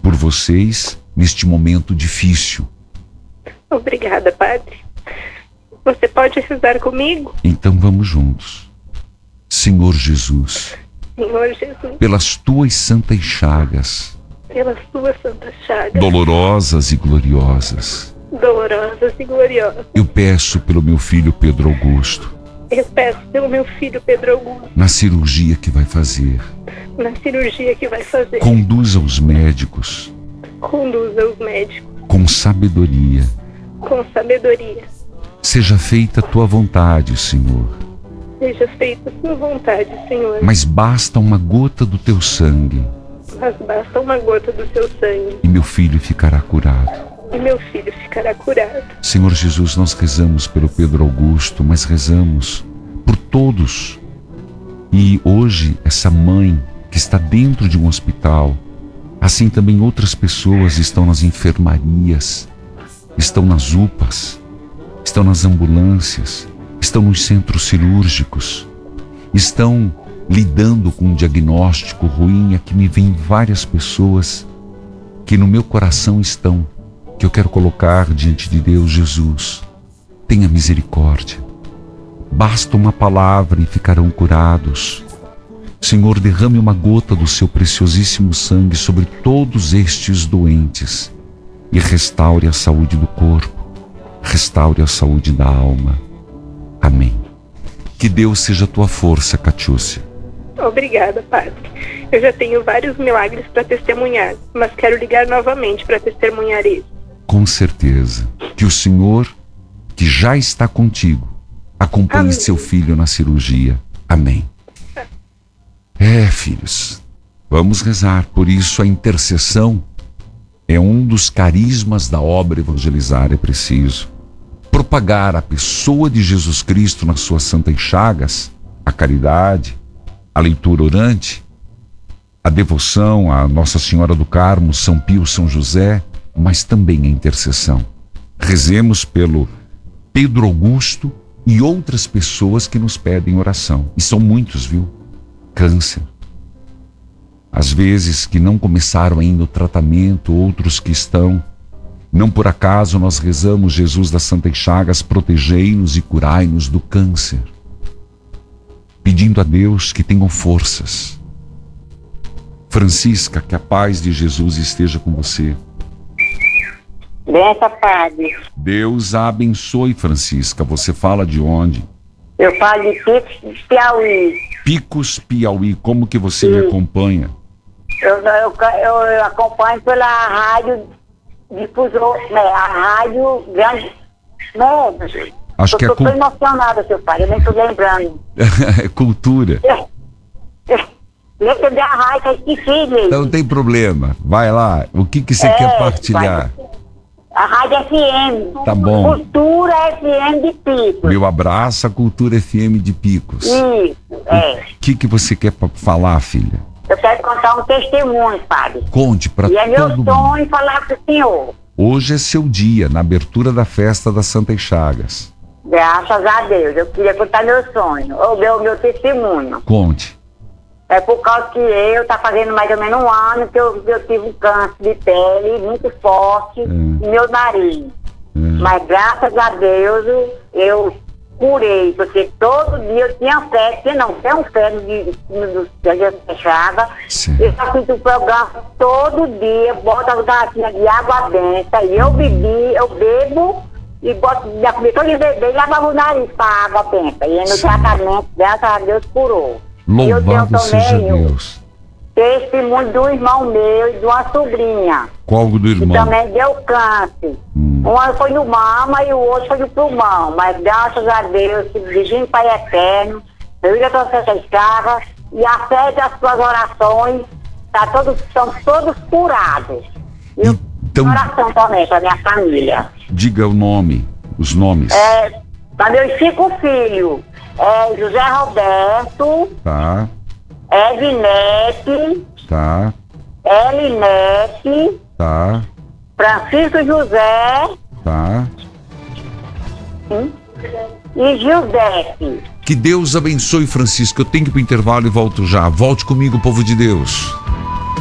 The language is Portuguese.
por vocês neste momento difícil. Obrigada, Padre. Você pode rezar comigo? Então vamos juntos. Senhor Jesus, Senhor Jesus, pelas tuas santas chagas, pelas tuas santas chagas, dolorosas e gloriosas, dolorosas e gloriosas, eu peço pelo meu filho Pedro Augusto, eu peço pelo meu filho Pedro Augusto, na cirurgia que vai fazer. na cirurgia que vai fazer. Conduza os médicos Conduza os médicos com sabedoria. com sabedoria. Seja feita a tua vontade, Senhor. Seja feita a sua vontade, Senhor. Mas basta uma gota do teu sangue Mas basta uma gota do seu sangue e meu filho ficará curado. e meu filho ficará curado. Senhor Jesus, nós rezamos pelo Pedro Augusto, mas rezamos por todos. E hoje, essa mãe que está dentro de um hospital, assim também outras pessoas estão nas enfermarias, estão nas UPAs, estão nas ambulâncias, estão nos centros cirúrgicos, estão lidando com um diagnóstico ruim. Aqui me vêm várias pessoas que no meu coração estão, que eu quero colocar diante de Deus. Jesus, tenha misericórdia. Basta uma palavra e ficarão curados. Senhor, derrame uma gota do seu preciosíssimo sangue sobre todos estes doentes e restaure a saúde do corpo, restaure a saúde da alma. Amém. Que Deus seja a tua força, Catiúcia. Obrigada, Padre. Eu já tenho vários milagres para testemunhar, mas quero ligar novamente para testemunhar isso. Com certeza. Que o Senhor, que já está contigo, acompanhe Amém. seu filho na cirurgia. Amém. Filhos, vamos rezar. Por isso a intercessão é um dos carismas da obra evangelizar. É preciso propagar a pessoa de Jesus Cristo nas suas santas chagas, a caridade, a leitura orante, a devoção a Nossa Senhora do Carmo, São Pio, São José, mas também a intercessão. Rezemos pelo Pedro Augusto e outras pessoas que nos pedem oração. E são muitos, viu? Câncer. Às vezes que não começaram ainda o tratamento, outros que estão. Não por acaso nós rezamos: Jesus das Santas Chagas, protegei-nos e curai-nos do câncer. Pedindo a Deus que tenham forças. Francisca, que a paz de Jesus esteja com você. Benção, Padre. Deus a abençoe, Francisca. Você fala de onde? Eu falo de Picos, Piauí. Picos, Piauí. Como que você me acompanha? Eu acompanho pela rádio difusor, né? A rádio grande. Né? Acho que é eu tô emocionada, seu pai, eu nem tô lembrando. é cultura. Eu a rádio, eu esqueci, gente. Não tem problema. Vai lá. O que você quer partilhar? A rádio FM. Tá bom. Cultura FM de Picos. Meu abraço à Cultura FM de Picos. Isso, O que você quer falar, filha? Eu quero contar um testemunho, Padre. Conte para todo mundo. E é meu sonho falar pro senhor. Hoje é seu dia, na abertura da festa das Santas Chagas. Graças a Deus. Eu queria contar meu sonho, meu testemunho. Conte. É por causa que tá fazendo mais ou menos um ano que eu tive um câncer de pele muito forte no meu nariz. Mas graças a Deus eu curei, porque todo dia eu tinha fé, porque não tenho fé no Jesus Chagas. Eu faço o programa todo dia, boto as garrafinhas de água benta e eu bebo e boto minha comida todo dia beber e lavava o nariz com a água benta. E no tratamento, graças a Deus, curou. Louvado seja Deus. Testemunho do irmão meu e de uma sobrinha. Qual do irmão? Que também deu câncer. Um foi no mama e o outro foi no pulmão. Mas graças a Deus, Divino Pai Eterno, eu já trouxe essas chagas e a fé das suas orações, são todos curados. E então, oração também para minha família. Diga o nome, os nomes. Para meus 5 filhos. José Roberto. Tá. Ednete. Tá. Elinete. Tá. Francisco José. Tá. E Gildete. Que Deus abençoe, Francisco. Eu tenho que ir pro intervalo e volto já. Volte comigo, povo de Deus.